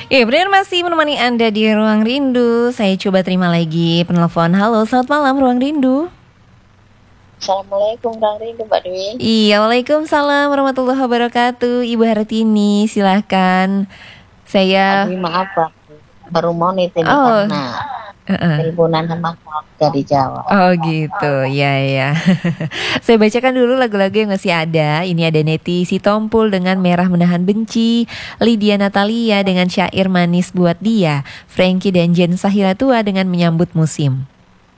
Ya, benar masih menemani Anda di Ruang Rindu. Saya coba terima lagi penelpon. Halo, selamat malam Ruang Rindu. Assalamualaikum Kang Rindu Mbak Dwi. Iya, waalaikumsalam warahmatullahi wabarakatuh. Ibu Hartini, silahkan. Saya Aduh maaf Bang, baru mau nih ini Oh, karena uh-uh. teleponan sama keluarga di Jawa. Oh gitu, ya ya. Saya bacakan dulu lagu-lagu yang masih ada. Ini ada Neti Sitompul dengan Merah Menahan Benci, Lydia Natalia dengan Syair Manis Buat Dia, Frankie dan Jen Sahilatua dengan Menyambut Musim.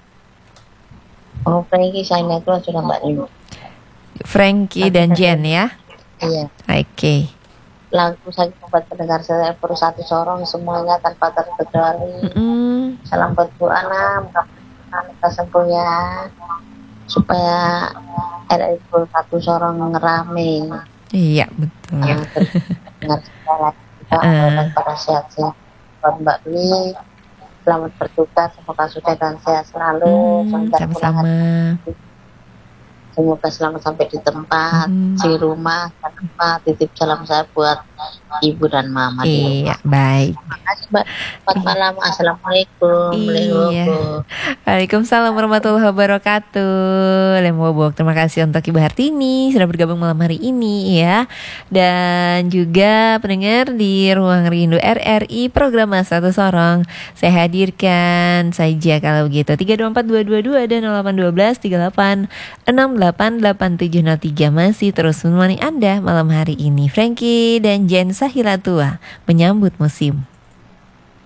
Oh Frankie saya itu sudah Mbak Dwi. Frankie dan Jen ya. Iya, Oke. lagu saya buat pendengar saya satu sorong semuanya tanpa terkecuali. Mm-mm. Salam buat Bu Ana, mudah-mudahan kita sembuh ya, supaya RI satu sorong ngerame. Iya betul. Terus dengar segala kita mudah pada sehat-sehat. Buat Mbak Dwi, selamat bertugas, semoga sukses dan sehat selalu. Sama-sama. Semoga selamat sampai di tempat, di rumah, titip salam saya buat ibu dan mama. Iya, baik. Terima kasih Mbak. Selamat malam. Assalamualaikum. Iya. Waalaikumsalam warahmatullahi wabarakatuh. Lemwobok. Terima kasih untuk Ibu Hartini sudah bergabung malam hari ini ya. Dan juga pendengar di Ruang Rindu RRI program Satu Sorong. Saya hadirkan saja kalau begitu 324222 dan 0812 386703 masih terus menemani Anda malam hari ini. Frankie dan Jen Sahilatua Menyambut Musim.